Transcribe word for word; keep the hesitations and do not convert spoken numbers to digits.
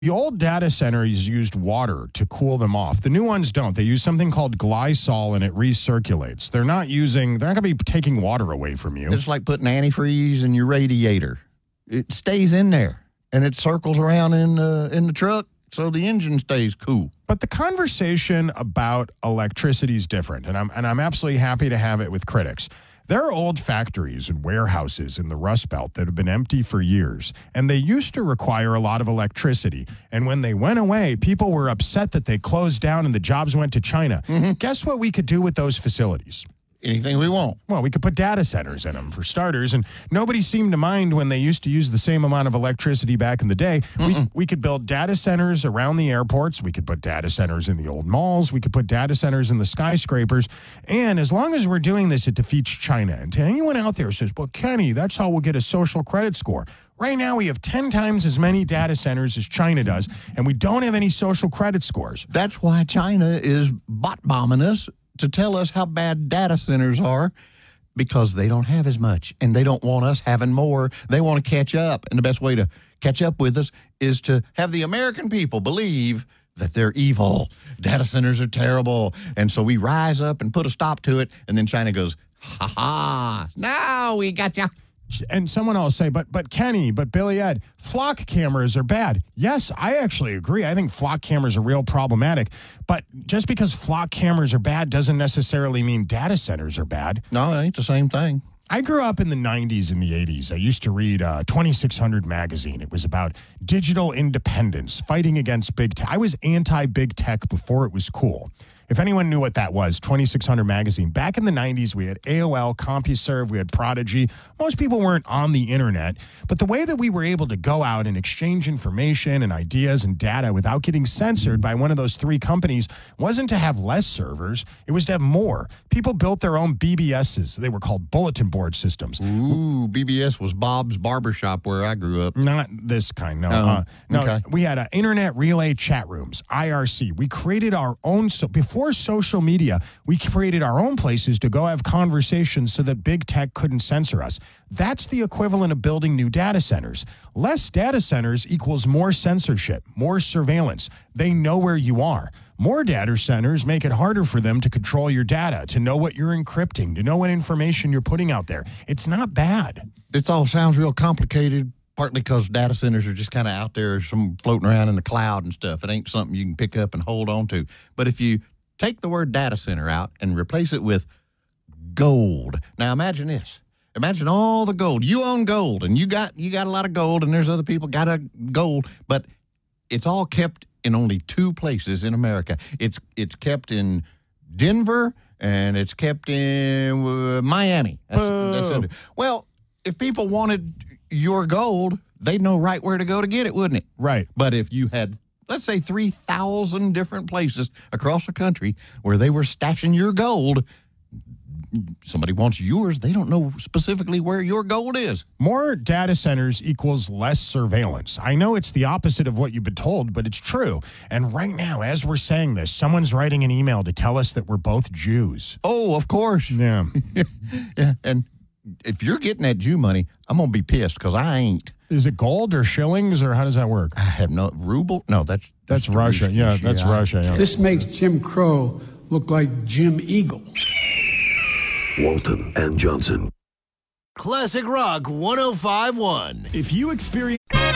The old data centers used water to cool them off. The new ones don't. They use something called glycol, and it recirculates. They're not using, they're not going to be taking water away from you. It's like putting antifreeze in your radiator. It stays in there, and it circles around in the, in the truck, so the engine stays cool. But the conversation about electricity is different, and I'm, and I'm absolutely happy to have it with critics. There are old factories and warehouses in the Rust Belt that have been empty for years, and they used to require a lot of electricity. And when they went away, people were upset that they closed down and the jobs went to China. Mm-hmm. Guess what we could do with those facilities? Anything we want. Well, we could put data centers in them, for starters, and nobody seemed to mind when they used to use the same amount of electricity back in the day. We, we could build data centers around the airports. We could put data centers in the old malls. We could put data centers in the skyscrapers. And as long as we're doing this, it defeats China. And to anyone out there who says, well, Kenny, that's how we'll get a social credit score. Right now, we have ten times as many data centers as China does, and we don't have any social credit scores. That's why China is bot bombing us to tell us how bad data centers are, because they don't have as much and they don't want us having more. They want to catch up. And the best way to catch up with us is to have the American people believe that they're evil. Data centers are terrible. And so we rise up and put a stop to it. And then China goes, ha ha, now we got you. And someone else say, but but Kenny, but Billy Ed, flock cameras are bad. Yes, I actually agree. I think flock cameras are real problematic. But just because flock cameras are bad doesn't necessarily mean data centers are bad. No, it ain't the same thing. I grew up in the nineties and the eighties. I used to read uh, twenty-six hundred magazine. It was about digital independence, fighting against big tech. I was anti-big tech before it was cool. If anyone knew what that was, twenty-six hundred magazine. Back in the nineties, we had A O L, CompuServe, we had Prodigy. Most people weren't on the internet, but the way that we were able to go out and exchange information and ideas and data without getting censored by one of those three companies wasn't to have less servers, it was to have more. People built their own B B Ss. They were called bulletin board systems. Ooh, B B S was Bob's Barbershop where I grew up. Not this kind, no. Oh, uh, no, okay. We had uh, internet relay chat rooms, I R C. We created our own, so before social media, we created our own places to go have conversations so that big tech couldn't censor us. That's the equivalent of building new data centers. Less data centers equals more censorship, more surveillance. They know where you are. More data centers make it harder for them to control your data, to know what you're encrypting, to know what information you're putting out there. It's not bad. It all sounds real complicated, partly because data centers are just kind of out there, some floating around in the cloud and stuff. It ain't something you can pick up and hold on to. But if you take the word data center out and replace it with gold. Now imagine this. Imagine all the gold. You own gold, and you got you got a lot of gold, and there's other people got a gold, but it's all kept in only two places in America. It's it's kept in Denver, and it's kept in uh, Miami. That's, that's it. Well, if people wanted your gold, they'd know right where to go to get it, wouldn't it? Right. But if you had, let's say, three thousand different places across the country where they were stashing your gold, somebody wants yours, they don't know specifically where your gold is. More data centers equals less surveillance. I know it's the opposite of what you've been told, but it's true. And right now, as we're saying this, someone's writing an email to tell us that we're both Jews. Oh, of course. Yeah. Yeah. And if you're getting that Jew money, I'm going to be pissed because I ain't. Is it gold or shillings, or how does that work? I have no ruble. No, that's that's, that's Russia. Yeah, that's I, Russia. Yeah. This makes Jim Crow look like Jim Eagle. Walton and Johnson. Classic Rock one oh five point one. If you experience